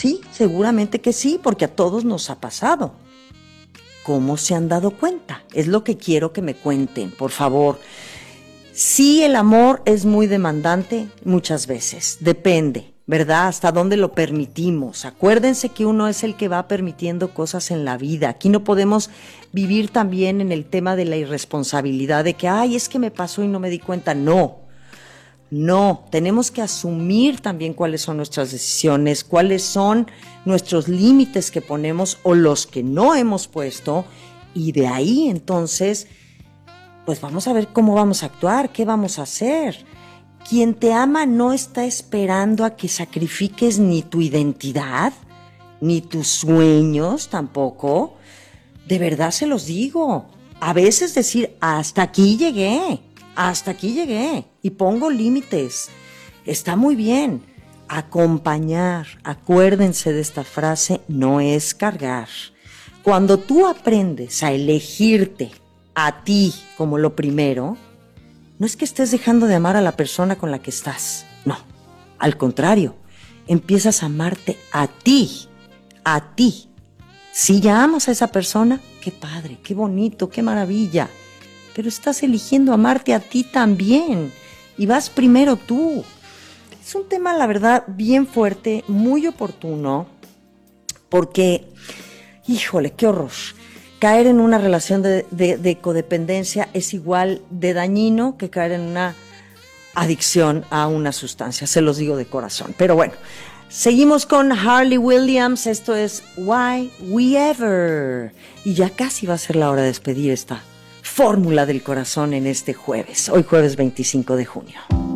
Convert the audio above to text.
Sí, seguramente que sí, porque a todos nos ha pasado. ¿Cómo se han dado cuenta? Es lo que quiero que me cuenten, por favor. Sí, el amor es muy demandante muchas veces, depende, ¿verdad? Hasta dónde lo permitimos. Acuérdense que uno es el que va permitiendo cosas en la vida. Aquí no podemos vivir también en el tema de la irresponsabilidad de que, ay, es que me pasó y no me di cuenta. No, tenemos que asumir también cuáles son nuestras decisiones, cuáles son nuestros límites que ponemos o los que no hemos puesto, y de ahí entonces pues vamos a ver cómo vamos a actuar, qué vamos a hacer. Quien te ama no está esperando a que sacrifiques ni tu identidad, ni tus sueños tampoco. De verdad se los digo. A veces decir, hasta aquí llegué, y pongo límites. Está muy bien. Acompañar, acuérdense de esta frase, no es cargar. Cuando tú aprendes a elegirte a ti como lo primero, no es que estés dejando de amar a la persona con la que estás, no, al contrario, empiezas a amarte a ti. Si ya amas a esa persona, qué padre, qué bonito, qué maravilla, pero estás eligiendo amarte a ti también y vas primero tú. Es un tema, la verdad, bien fuerte, muy oportuno, porque, híjole, qué horror. Caer en una relación de codependencia es igual de dañino que caer en una adicción a una sustancia, se los digo de corazón. Pero bueno, seguimos con Hayley Williams, esto es Why We Ever. Y ya casi va a ser la hora de despedir esta fórmula del corazón en este jueves, hoy jueves 25 de junio.